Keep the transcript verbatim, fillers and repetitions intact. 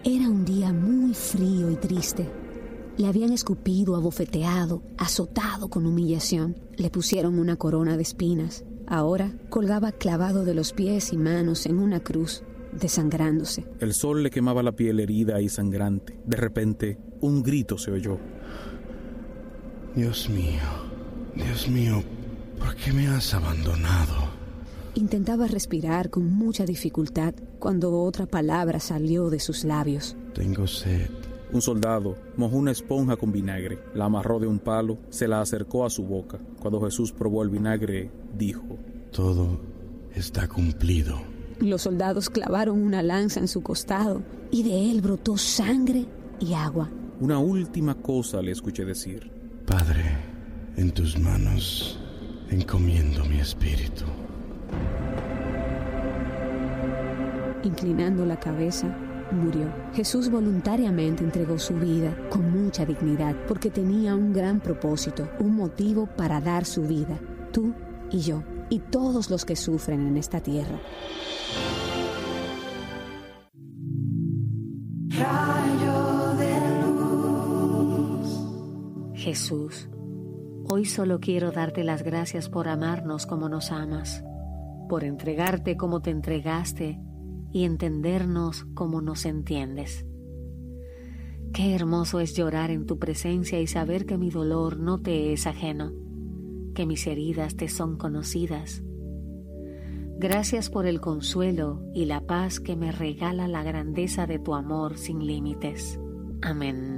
Era un día muy frío y triste. Le habían escupido, abofeteado, azotado con humillación. Le pusieron una corona de espinas. Ahora colgaba clavado de los pies y manos en una cruz, desangrándose. El sol le quemaba la piel herida y sangrante. De repente, un grito se oyó. Dios mío, Dios mío, ¿por qué me has abandonado? Intentaba respirar con mucha dificultad cuando otra palabra salió de sus labios. Tengo sed. Un soldado mojó una esponja con vinagre, la amarró de un palo, se la acercó a su boca. Cuando Jesús probó el vinagre, dijo: todo está cumplido. Los soldados clavaron una lanza en su costado y de él brotó sangre y agua. Una última cosa le escuché decir: Padre, en tus manos encomiendo mi espíritu. Inclinando la cabeza, murió. Jesús voluntariamente entregó su vida con mucha dignidad porque tenía un gran propósito, un motivo para dar su vida. Tú y yo, y todos los que sufren en esta tierra. Rayo de luz. Jesús, hoy solo quiero darte las gracias por amarnos como nos amas, por entregarte como te entregaste y entendernos como nos entiendes. Qué hermoso es llorar en tu presencia y saber que mi dolor no te es ajeno, que mis heridas te son conocidas. Gracias por el consuelo y la paz que me regala la grandeza de tu amor sin límites. Amén.